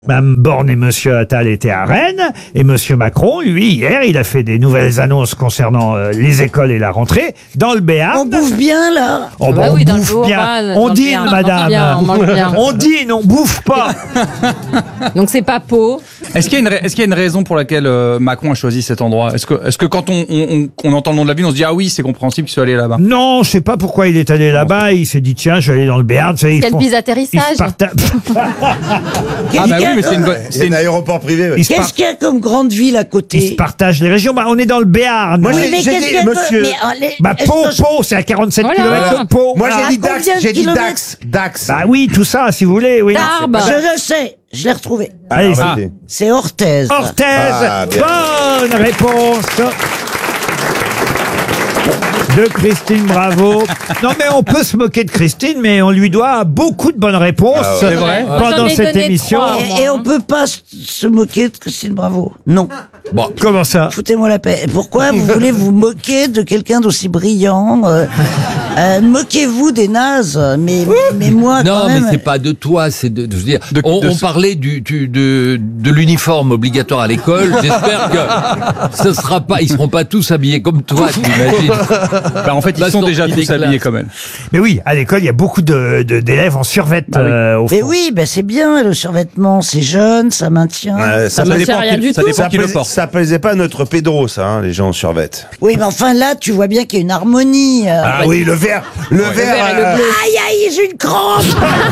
Mme Borne et Monsieur Attal étaient à Rennes, et Monsieur Macron, lui, hier, il a fait des nouvelles annonces concernant les écoles et la rentrée dans le Béarn. On bouffe bien, là. Oh, Bah on oui, dans le bouffe jour, bien. dans On le dîne, Béarn, madame. on mange bien. On dîne, on bouffe pas. Donc c'est pas Pau. Est-ce qu'il y a une raison pour laquelle Macron a choisi cet endroit? Est-ce que quand on entend le nom de la ville, on se dit ah oui, c'est compréhensible qu'il soit allé là-bas? Non, je sais pas pourquoi il est allé là-bas. Il s'est dit tiens, je vais aller dans le Béarn. Quel bise atterrissage. Ah bah oui, mais c'est un aéroport privé. Ouais. Qu'est-ce qu'il y a comme grande ville à Ils se côté? partagent les régions. Bah, on est dans le Béarn. Moi, Oui, j'ai mais dit, qu'est-ce qu'il y a monsieur. Bah, Pau, c'est à 47 Voilà. km de Pau. Moi, Voilà. j'ai dit Dax. combien de J'ai dit kilomètres Dax. Dax. Bah oui, tout ça, si vous voulez, oui. Tarbes. Je le sais, je l'ai retrouvé. Allez, Ah, vas-y. C'est Orthez. Orthez, Ah, bien. bonne réponse de Christine Bravo. Non mais on peut se moquer de Christine, mais on lui doit beaucoup de bonnes réponses c'est vrai. J'en pendant ai cette donné émission. 3. Et on peut pas se moquer de Christine Bravo. Non. Comment ça? Foutez-moi la paix. Pourquoi vous voulez vous moquer de quelqu'un d'aussi brillant? Moquez-vous des nazes. Mais moi, Non, quand mais même. c'est pas de toi, c'est je veux dire, De on ce- parlait de l'uniforme obligatoire à l'école. J'espère que ce sera pas, ils seront pas tous habillés comme toi, t'imagines. Bah, en fait, ils La sont déjà sortie tous des habillés classes. quand même. Mais oui, à l'école, il y a beaucoup d'élèves en survêt au fond. Mais oui, ben c'est bien, le survêtement, c'est jeune, ça maintient. Ça me dépend sert rien qui- du ça tout. dépend qui le porte. Ça plaisait pas à notre Pedro, ça, hein, les gens en survette. Oui, mais enfin là, tu vois bien qu'il y a une harmonie. Ah oui, le vert. Le vert. vert et le bleu. Aïe, aïe, j'ai une crampe.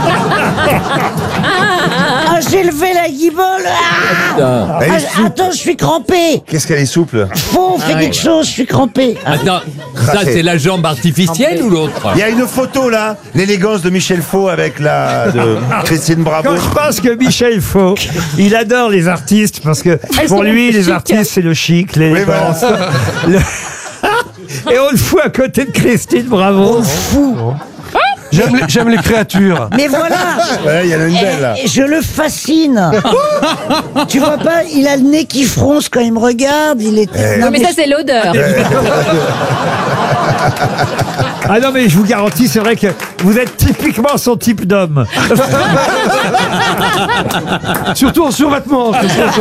Ah, j'ai levé la guibole. Ah. Elle est Ah, attends, je suis crampé. Qu'est-ce qu'elle est souple. Faut, fais quelque chose, je suis crampé. Attends, ça c'est la jambe artificielle ou l'autre? Il y a une photo là, l'élégance de Michel Faux avec la de Christine Bravo. Quand je pense que Michel Faux, il adore les artistes parce que pour sont lui, les chics. artistes, c'est le chic, l'élégance. Le- Et on le fout à côté de Christine Bravo. J'aime les créatures. Mais voilà. Ouais, il y en a une belle là. Et je le fascine. Tu vois pas, il a le nez qui fronce quand il me regarde. Il est. Oui, mais ça c'est l'odeur. Ah non, mais je vous garantis, c'est vrai que vous êtes typiquement son type d'homme. Surtout en survêtement.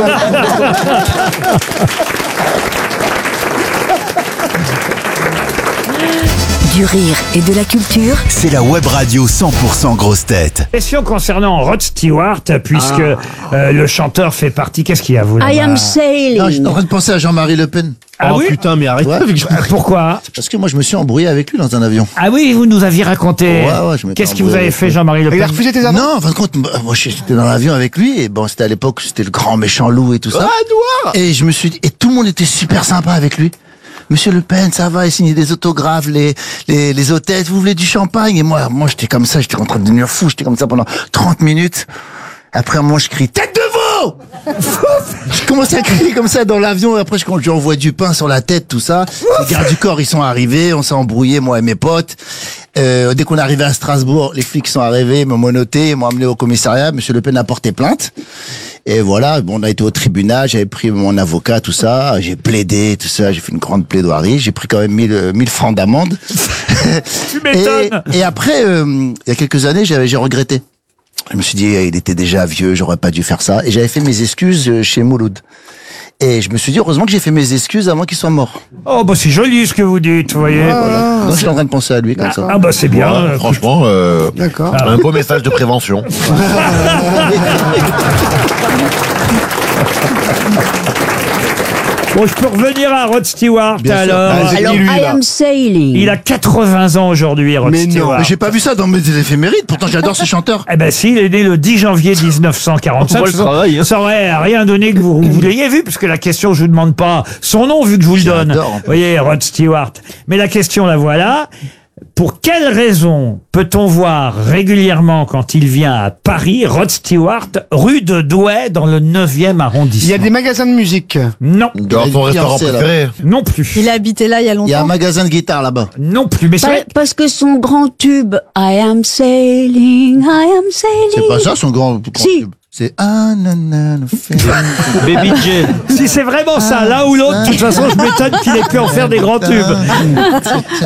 Du rire et de la culture. C'est la web radio 100% grosse tête. Question concernant Rod Stewart, puisque le chanteur fait partie. Qu'est-ce qu'il y a, vous là-bas? I am sailing. Non, j'étais en train de penser à Jean-Marie Le Pen. Ah oui putain, mais arrête. Ouais. avec Jean-Marie. Pourquoi? Parce que moi, je me suis embrouillé avec lui dans un avion. Ah oui, vous nous aviez raconté. Ouais, je m'étais Qu'est-ce que vous embrouillé avez avec fait, lui. Jean-Marie Le Pen? tes Non, en fin de compte, moi, j'étais dans l'avion avec lui, et bon, c'était à l'époque, c'était le grand méchant loup et tout ça. noir. Et je me suis dit, et tout le monde était super sympa avec lui. Monsieur Le Pen, ça va, il signait des autographes, les hôtesses, vous voulez du champagne? Et moi, j'étais comme ça, j'étais en train de devenir fou, j'étais comme ça pendant 30 minutes. Après, moi, je crie, tête de veau! Je commence à crier comme ça dans l'avion, et après, quand je lui envoie du pain sur la tête, tout ça, les gardes du corps, ils sont arrivés, on s'est embrouillés, moi et mes potes. Dès qu'on est arrivé à Strasbourg, les flics sont arrivés, m'ont menotté, m'ont amené au commissariat, Monsieur Le Pen a porté plainte. Et voilà, bon, on a été au tribunal, j'avais pris mon avocat, tout ça, j'ai plaidé, tout ça, j'ai fait une grande plaidoirie, j'ai pris quand même 1000 francs d'amende. Tu m'étonnes. Et après, il y a quelques années, j'ai regretté. Je me suis dit, il était déjà vieux, j'aurais pas dû faire ça. Et j'avais fait mes excuses chez Mouloud. Et je me suis dit, heureusement que j'ai fait mes excuses avant qu'il soit mort. Oh, bah c'est joli ce que vous dites, vous voyez. Donc, je suis en train de penser à lui comme ça. Ah bah c'est bien. Franchement, un beau message de prévention. Bon, je peux revenir à Rod Stewart alors. Alors, I am sailing. Il a 80 ans aujourd'hui, Rod Mais Stewart. non, mais j'ai pas vu ça dans mes éphémérides, pourtant j'adore ce chanteur. Eh ben si, il est né le 10 janvier 1945. On voit le travail, hein. Ça aurait rien donné que vous l'ayez vu, puisque la question, je vous demande pas son nom, vu que je vous le donne. J'adore, en Vous voyez, Rod Stewart. Mais la question, la voilà. Pour quelle raison peut-on voir régulièrement, quand il vient à Paris, Rod Stewart, rue de Douai, dans le 9e arrondissement? magasins de musique. Non. Dans son restaurant préféré. Non plus. Il a habité là il y a Il y a un longtemps. magasin de guitare là-bas. Non plus. Mais c'est vrai. Parce que son grand tube, I am sailing, I am sailing. C'est pas ça son grand Si. tube. C'est ah nanana, Baby J. Si c'est vraiment ça, l'un ou l'autre, de toute façon, je m'étonne qu'il ait pu en faire des grands tubes.